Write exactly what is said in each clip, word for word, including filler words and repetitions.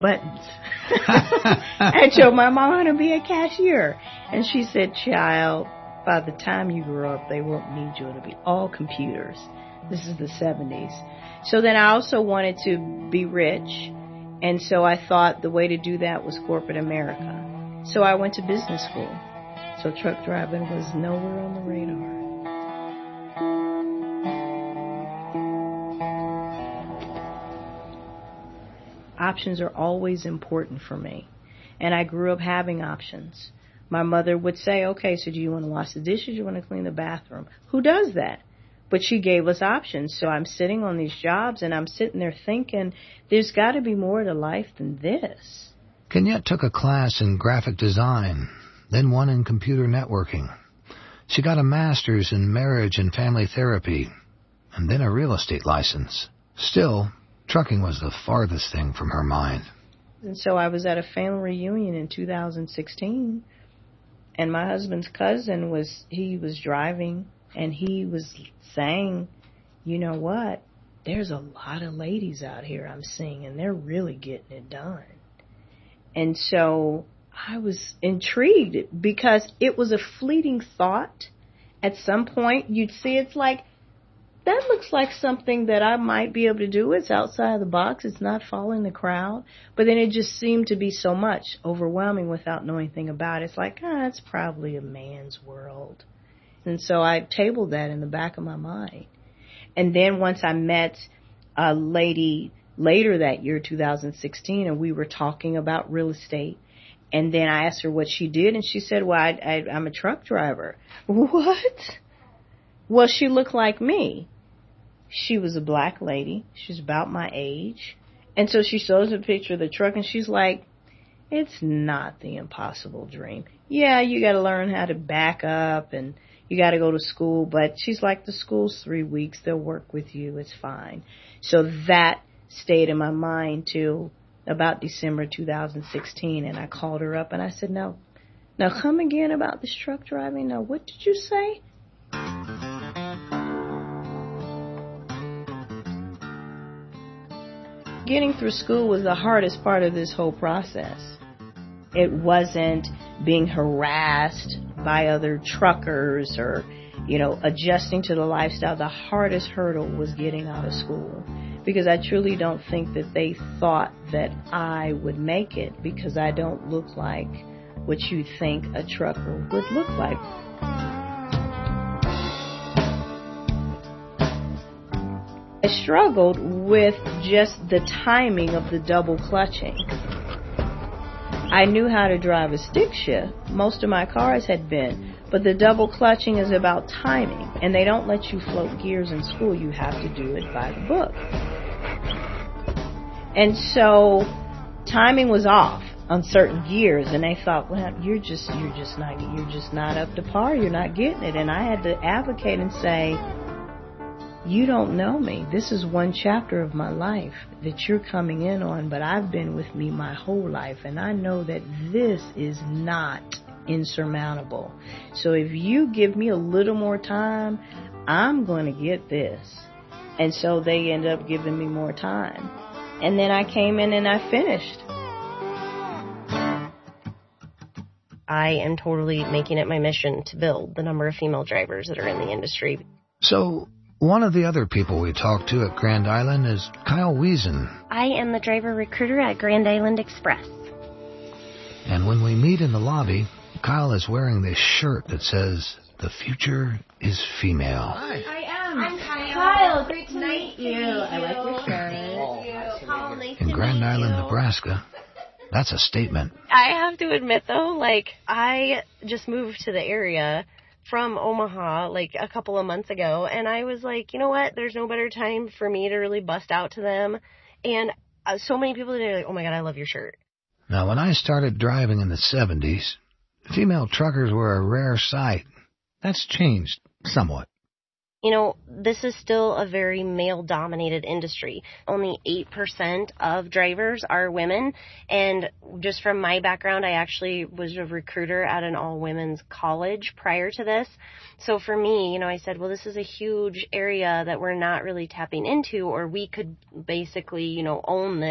buttons. I told my mom I want to be a cashier. And she said, child, by the time you grow up, they won't need you. It'll be all computers. This is the seventies. So then I also wanted to be rich. And so I thought the way to do that was corporate America. So I went to business school. So truck driving was nowhere on the radar. Options are always important for me. And I grew up having options. My mother would say, okay, so do you want to wash the dishes or do you want to clean the bathroom? Who does that? But she gave us options. So I'm sitting on these jobs and I'm sitting there thinking, there's got to be more to life than this. Kenyette took a class in graphic design, then one in computer networking. She got a master's in marriage and family therapy, and then a real estate license. Still, trucking was the farthest thing from her mind. And so I was at a family reunion in two thousand sixteen, and my husband's cousin was, he was driving, and he was saying, you know what, there's a lot of ladies out here I'm seeing, and they're really getting it done. And so I was intrigued because it was a fleeting thought. At some point, you'd see it's like, that looks like something that I might be able to do. It's outside of the box. It's not following the crowd. But then it just seemed to be so much, overwhelming without knowing anything about it. It's like, ah, it's probably a man's world. And so I tabled that in the back of my mind. And then once I met a lady later that year, two thousand sixteen, and we were talking about real estate. And then I asked her what she did, and she said, well, I, I, I'm a truck driver. What? Well, she looked like me. She was a black lady. She was about my age. And so she shows a picture of the truck, and she's like, it's not the impossible dream. Yeah, you got to learn how to back up, and you got to go to school. But she's like, the school's three weeks. They'll work with you. It's fine. So that stayed in my mind till about December two thousand sixteen. And I called her up, and I said, no, now come again about this truck driving. Now, what did you say? Getting through school was the hardest part of this whole process. It wasn't being harassed by other truckers or, you know, adjusting to the lifestyle. The hardest hurdle was getting out of school, because I truly don't think that they thought that I would make it, because I don't look like what you think a trucker would look like. I struggled with just the timing of the double clutching. I knew how to drive a stick shift. Most of my cars had been. But the double clutching is about timing. And they don't let you float gears in school. You have to do it by the book. And so timing was off on certain gears. And they thought, well, you're just, you're just not, you're just not up to par. You're not getting it. And I had to advocate and say, you don't know me. This is one chapter of my life that you're coming in on, but I've been with me my whole life, and I know that this is not insurmountable. So if you give me a little more time, I'm going to get this. And so they ended up giving me more time. And then I came in and I finished. I am totally making it my mission to build the number of female drivers that are in the industry. So one of the other people we talked to at Grand Island is Kyle Wiesen. I am the driver recruiter at Grand Island Express. And when we meet in the lobby, Kyle is wearing this shirt that says, "The future is female." Hi. I am. I'm Kyle. Kyle, great to nice meet you. you. I like your shirt. Thank you. Kyle, nice In to Grand meet Island, you. Nebraska, that's a statement. I have to admit, though, like, I just moved to the area from Omaha, like, a couple of months ago, and I was like, you know what, there's no better time for me to really bust out to them. And uh, so many people today are like, oh my God, I love your shirt. Now, when I started driving in the seventies, female truckers were a rare sight. That's changed somewhat. You know, this is still a very male-dominated industry. Only eight percent of drivers are women. And just from my background, I actually was a recruiter at an all-women's college prior to this. So for me, you know, I said, well, this is a huge area that we're not really tapping into, or we could basically, you know, own this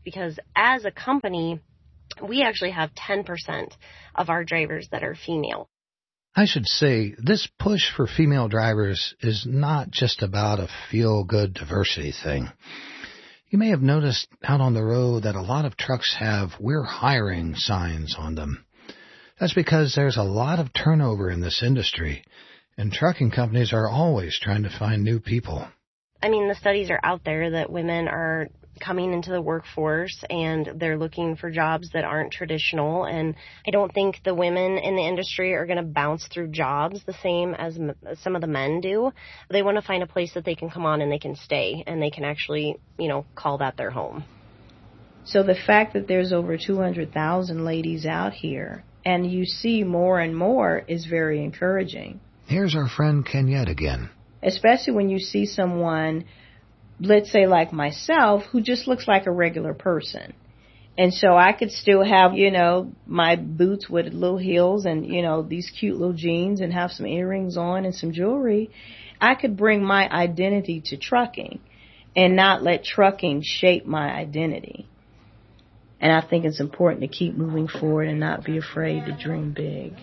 because as a company, we actually have ten percent of our drivers that are female. I should say, this push for female drivers is not just about a feel-good diversity thing. You may have noticed out on the road that a lot of trucks have "We're hiring" signs on them. That's because there's a lot of turnover in this industry, and trucking companies are always trying to find new people. I mean, the studies are out there that women are coming into the workforce and they're looking for jobs that aren't traditional. And I don't think the women in the industry are going to bounce through jobs the same as m- some of the men do. They want to find a place that they can come on and they can stay and they can actually, you know, call that their home. So the fact that there's over two hundred thousand ladies out here and you see more and more is very encouraging. Here's our friend Kenyette again. Especially when you see someone, let's say like myself, who just looks like a regular person. And so I could still have, you know, my boots with little heels and, you know, these cute little jeans and have some earrings on and some jewelry. I could bring my identity to trucking and not let trucking shape my identity. And I think it's important to keep moving forward and not be afraid to dream big.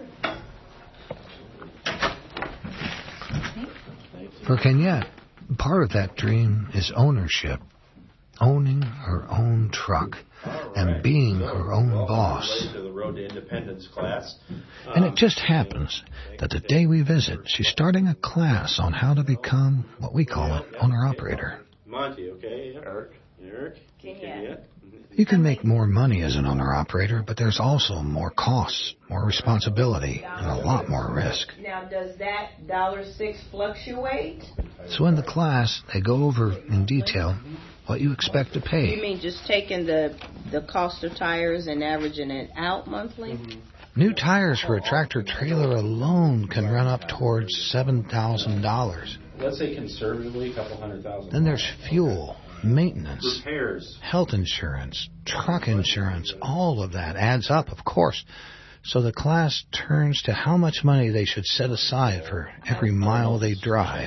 For Kenyette, part of that dream is ownership, owning her own truck and being her own boss. And it just happens that the day we visit, she's starting a class on how to become what we call an owner-operator. Monty, okay? Eric, Eric, Kenyette. You can make more money as an owner-operator, but there's also more costs, more responsibility, and a lot more risk. Now, does that dollar six fluctuate? So in the class, they go over in detail what you expect to pay. You mean just taking the the cost of tires and averaging it out monthly? Mm-hmm. New tires for a tractor-trailer alone can run up towards seven thousand dollars. Let's say conservatively a couple hundred thousand. Then there's fuel, maintenance, repairs, health insurance, truck insurance. All of that adds up, of course. So the class turns to how much money they should set aside for every mile they drive.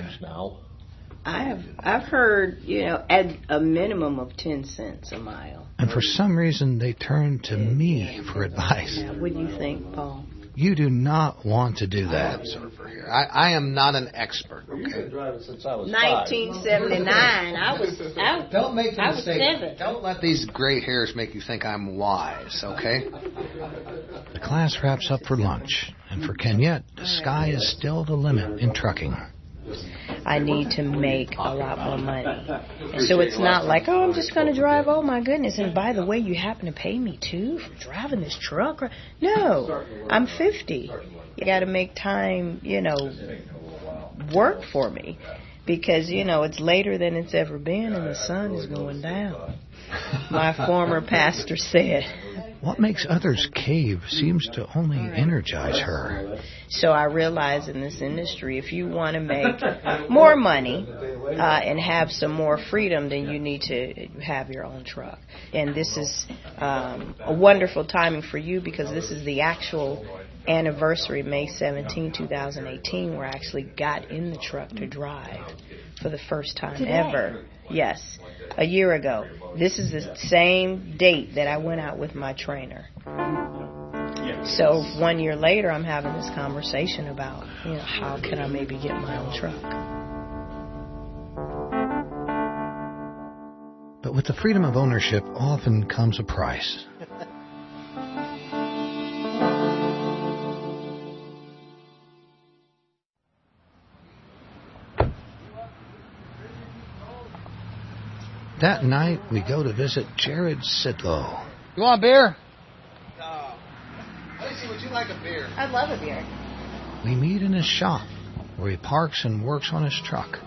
I have I've heard, you know, at a minimum of ten cents a mile. And for some reason, they turn to me for advice. Yeah, what do you think, Paul? You do not want to do that. I, I am not an expert. Okay? You've been driving since I was nineteen seventy-nine. I was. I, Don't make the I was mistake. seven. Don't let these gray hairs make you think I'm wise. Okay? The class wraps up for lunch, and for Kenyette, the sky is still the limit in trucking. I need to make a lot more money. And so it's not like, oh, I'm just going to drive. Oh, my goodness. And by the way, you happen to pay me, too, for driving this truck? No, I'm fifty. You got to make time, you know, work for me. Because, you know, it's later than it's ever been, and the sun is going down. My former pastor said. What makes others cave seems to only energize her. So I realize in this industry, if you want to make more money uh, and have some more freedom, then you need to have your own truck. And this is um, a wonderful timing for you because this is the actual anniversary, May seventeenth, twenty eighteen, where I actually got in the truck to drive for the first time Today. ever. Yes, a year ago. This is the same date that I went out with my trainer. So one year later, I'm having this conversation about, you know, how can I maybe get my own truck? But with the freedom of ownership often comes a price. That night, we go to visit Jared Sidlow. You want a beer? No. Lacey, would you like a beer? I'd love a beer. We meet in his shop, where he parks and works on his truck.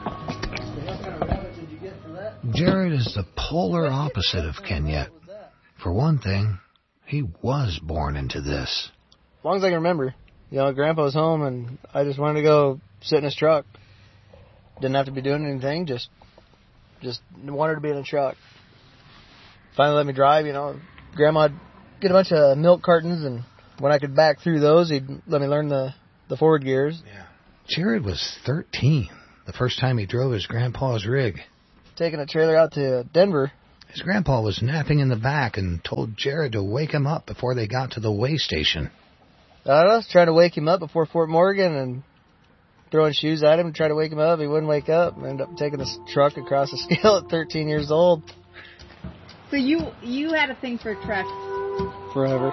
Jared is the polar opposite of Kenyette. For one thing, he was born into this. As long as I can remember. You know, Grandpa was home, and I just wanted to go sit in his truck. Didn't have to be doing anything, just... Just wanted to be in a truck. Finally let me drive, you know. Grandma'd get a bunch of milk cartons, and when I could back through those, he'd let me learn the, the forward gears. Yeah. Jared was thirteen the first time he drove his grandpa's rig. Taking a trailer out to Denver. His grandpa was napping in the back and told Jared to wake him up before they got to the way station. I don't know, I was trying to wake him up before Fort Morgan and throwing shoes at him to try to wake him up. He wouldn't wake up. I ended up taking the truck across the scale at thirteen years old. So you you had a thing for trucks? Forever.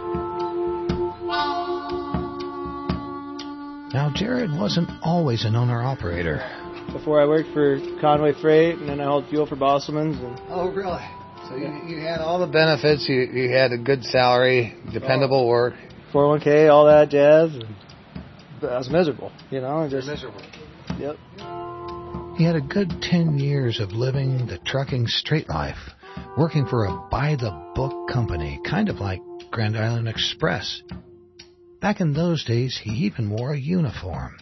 Now, Jared wasn't always an owner-operator. Before I worked for Conway Freight, and then I hauled fuel for Bosselman's. And oh, really? So you, you had all the benefits. You, you had a good salary, dependable oh. work. four oh one k, all that jazz. And I was miserable, you know. Just miserable. Yep. He had a good ten years of living the trucking straight life, working for a by-the-book company, kind of like Grand Island Express. Back in those days, he even wore a uniform.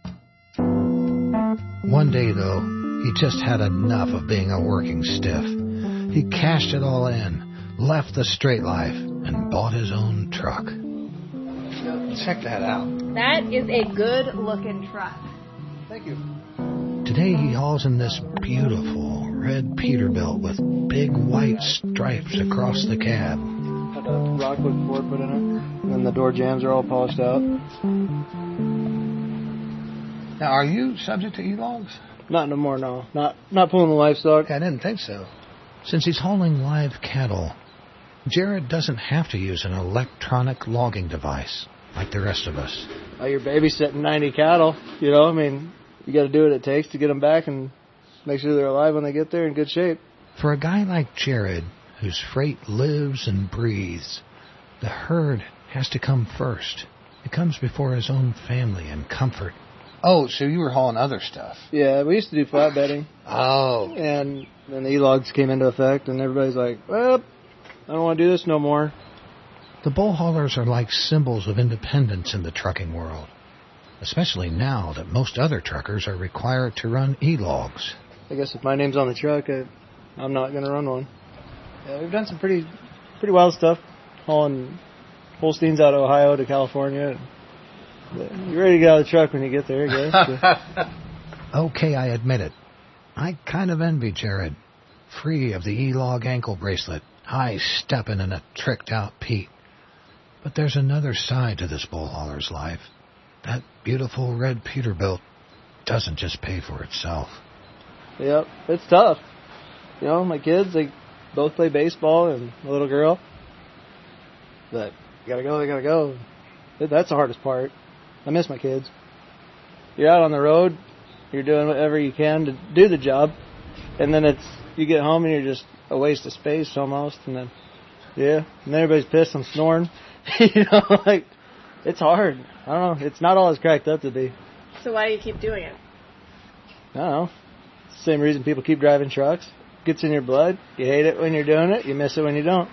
One day, though, he just had enough of being a working stiff. He cashed it all in, left the straight life, and bought his own truck. Check that out. That is a good-looking truck. Thank you. Today he hauls in this beautiful red Peterbilt with big white stripes across the cab. Had a Rockwood floor put in it, and the door jambs are all polished out. Now, are you subject to e-logs? Not no more, no. Not not pulling the livestock. I didn't think so. Since he's hauling live cattle, Jared doesn't have to use an electronic logging device like the rest of us. Uh, you're babysitting ninety cattle, you know, I mean, you got to do what it takes to get them back and make sure they're alive when they get there in good shape. For a guy like Jared, whose freight lives and breathes, the herd has to come first. It comes before his own family and comfort. Oh, so you were hauling other stuff? Yeah, we used to do flatbedding. Oh. And then the e-logs came into effect, and everybody's like, well, I don't want to do this no more. The bull haulers are like symbols of independence in the trucking world, especially now that most other truckers are required to run e-logs. I guess if my name's on the truck, I, I'm not going to run one. Yeah, we've done some pretty pretty wild stuff, hauling Holsteins out of Ohio to California. You're ready to get out of the truck when you get there, I guess. Okay, I admit it. I kind of envy Jared. Free of the e-log ankle bracelet, high-stepping in a tricked-out Pete. But there's another side to this bull hauler's life. That beautiful red Peterbilt doesn't just pay for itself. Yep, it's tough. You know, my kids, they both play baseball and a little girl. But you gotta go, they gotta go. That's the hardest part. I miss my kids. You're out on the road, you're doing whatever you can to do the job, and then it's you get home and you're just a waste of space almost, and then yeah, and then everybody's pissed and snoring. You know, like it's hard. I don't know. It's not all it's cracked up to be. So why do you keep doing it? I don't know. It's the same reason people keep driving trucks. It gets in your blood. You hate it when you're doing it. You miss it when you don't.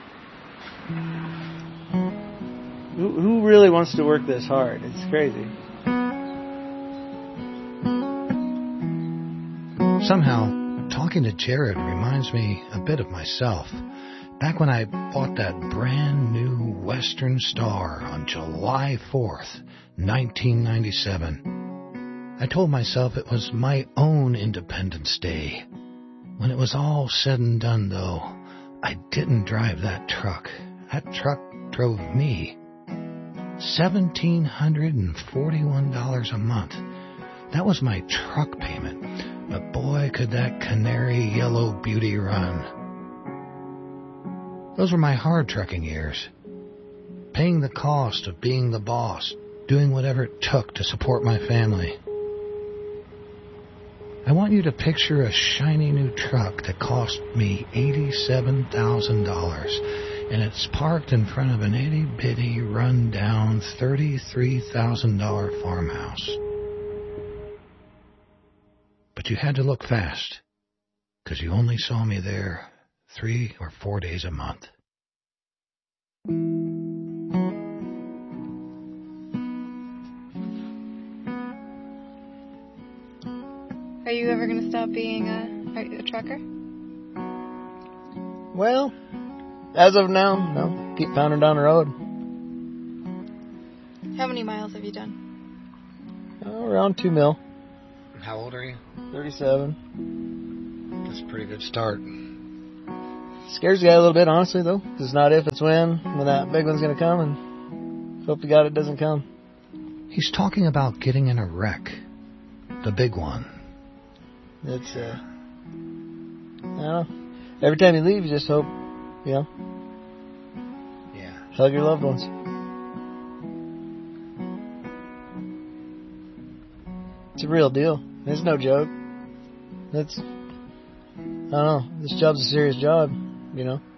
Who, who really wants to work this hard? It's crazy. Somehow, talking to Jared reminds me a bit of myself. Back when I bought that brand new Western Star on July fourth, nineteen ninety-seven, I told myself it was my own Independence Day. When it was all said and done, though, I didn't drive that truck. That truck drove me. one thousand seven hundred forty-one dollars a month. That was my truck payment. But boy, could that canary yellow beauty run. Those were my hard trucking years. Paying the cost of being the boss, doing whatever it took to support my family. I want you to picture a shiny new truck that cost me eighty-seven thousand dollars, and it's parked in front of an itty-bitty, run-down thirty-three thousand dollars farmhouse. But you had to look fast, because you only saw me there three or four days a month. Are you ever going to stop being a, a trucker? Well, as of now, no. Keep pounding down the road. How many miles have you done? Oh, around two mil. How old are you? thirty-seven. That's a pretty good start. Scares the guy a little bit, honestly, though, because it's not if, it's when, when that big one's going to come, and hope to God it doesn't come. He's talking about getting in a wreck. The big one. It's, uh, I don't know. Every time you leave, you just hope, you know. Yeah. Hug your loved ones. It's a real deal. It's no joke. It's, I don't know. This job's a serious job, you know.